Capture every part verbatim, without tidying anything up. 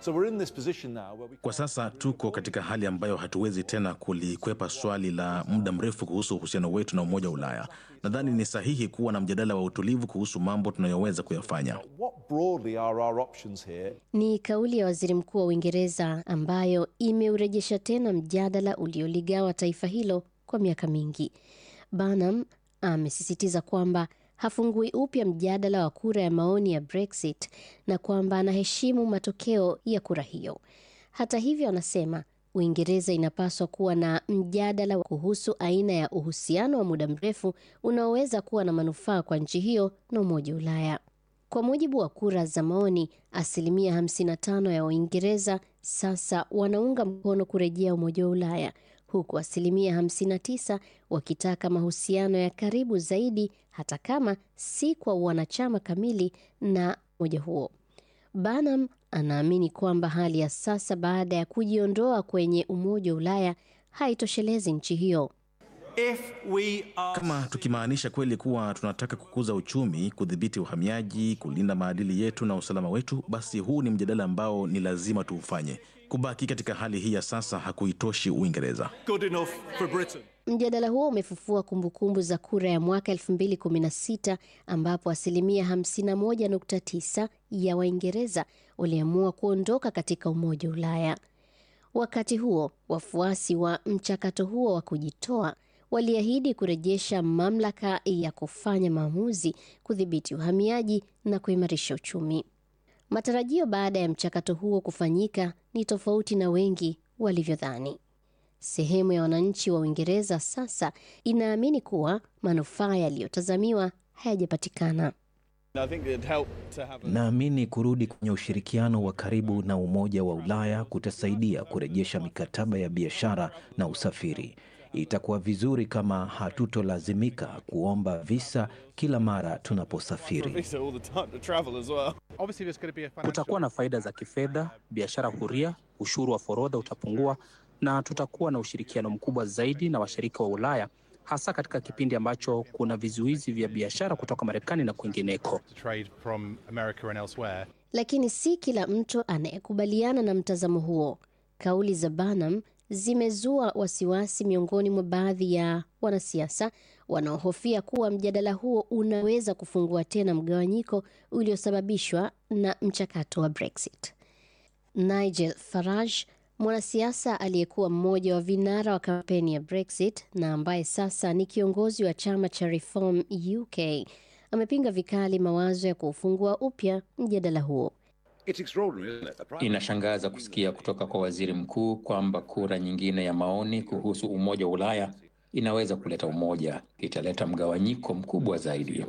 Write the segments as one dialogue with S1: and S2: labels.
S1: Kwa sasa tuko katika hali ambayo hatuwezi tena kulikwepa swali la muda mrefu kuhusu uhusiano wetu na Umoja wa Ulaya. Nadhani ni sahihi kuwa na mjadala wa utulivu kuhusu mambo tunayoweza kuyafanya.
S2: Ni kauli ya Waziri Mkuu wa Uingereza ambayo imeurejesha tena mjadala ulioligawa taifa hilo kwa miaka mingi. Burnham amesisitiza kwamba hafungui upya mjadala wa kura ya maoni ya Brexit na kwamba anaheshimu matokeo ya kura hiyo. Hata hivyo, anasema Uingereza inapaswa kuwa na mjadala kuhusu aina ya uhusiano wa muda mrefu unaoweza kuwa na manufaa kwa nchi hiyo na Umoja wa Ulaya. Kwa mujibu wa kura za maoni, asilimia hamsini na tano ya Waingereza sasa wanaunga mkono kurejea Umoja wa Ulaya, huku asilimia hamsini na tisa wakitaka mahusiano ya karibu zaidi, hata kama si kwa wanachama kamili na umoja huo. Burnham anaamini kwamba hali ya sasa baada ya kujiondoa kwenye Umoja wa Ulaya haitoshelezi nchi hiyo.
S1: If we are... Kama tukimaanisha kweli kuwa tunataka kukuza uchumi, kudhibiti uhamiaji, kulinda maadili yetu na usalama wetu, basi huu ni mjadala ambao ni lazima tuufanye. Kubaki katika hali hii ya sasa hakuitoshi Uingereza.
S3: Good enough for Britain.
S2: Mjadala huo umefufua kumbukumbu za kura ya mwaka elfu mbili kumi na sita ambapo asilimia hamsini na moja nukta tisa ya Waingereza waliamua kuondoka katika Umoja wa Ulaya. Wakati huo, wafuasi wa mchakato huo wa kujitoa waliahidi kurejesha mamlaka ya kufanya maamuzi, kudhibiti uhamiaji na kuimarisha uchumi. Matarajio baada ya mchakato huo kufanyika ni tofauti na wengi walivyodhani. Sehemu ya wananchi wa Uingereza sasa inaamini kuwa manufaa yaliyotazamiwa hayajapatikana.
S4: Naamini kurudi kwenye ushirikiano wa karibu na Umoja wa Ulaya kutasaidia kurejesha mikataba ya biashara na usafiri. Itakuwa vizuri kama hatutolazimika kuomba visa kila mara tunaposafiri.
S5: Kutakuwa na faida za kifedha, biashara huria, ushuru wa forodha utapungua, na tutakuwa na ushirikiano mkubwa zaidi na washirika wa Ulaya, hasa katika kipindi ambacho kuna vizuizi vya biashara kutoka Marekani na kwingineko.
S2: Lakini si kila mtu anayekubaliana na mtazamo huo. Kauli za Burnham zimezua wasiwasi miongoni mwa baadhi ya wanasiasa wanaohofia kuwa mjadala huo unaweza kufungua tena mgawanyiko uliosababishwa na mchakato wa Brexit. Nigel Farage, mwanasiasa aliyekuwa mmoja wa vinara wa kampeni ya Brexit na ambaye sasa ni kiongozi wa chama cha Reform U K, amepinga vikali mawazo ya kufungua upya mjadala huo.
S6: Inashangaza kusikia kutoka kwa waziri mkuu kwamba kura nyingine ya maoni kuhusu Umoja wa Ulaya inaweza kuleta umoja. Italeta mgawanyiko mkubwa zaidi.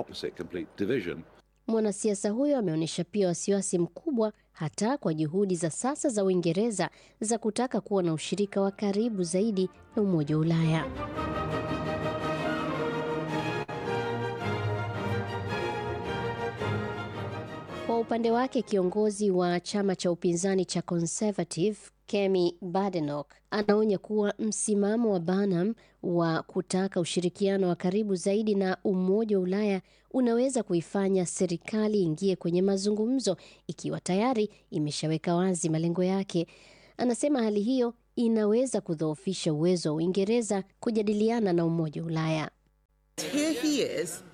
S2: Mwanasiasa huyo ameonyesha pia wasiwasi mkubwa hata kwa juhudi za sasa za Uingereza za kutaka kuwa na ushirika wa karibu zaidi na Umoja wa Ulaya. Kwa upande wake, kiongozi wa chama cha upinzani cha Conservative Kemi Badenoch anaonya kuwa msimamo wa Burnham wa kutaka ushirikiano wa karibu zaidi na Umoja wa Ulaya unaweza kuifanya serikali ingie kwenye mazungumzo ikiwa tayari imeshaweka wazi malengo yake. Anasema hali hiyo inaweza kudhoofisha uwezo wa Uingereza kujadiliana na Umoja wa Ulaya.
S7: Here he is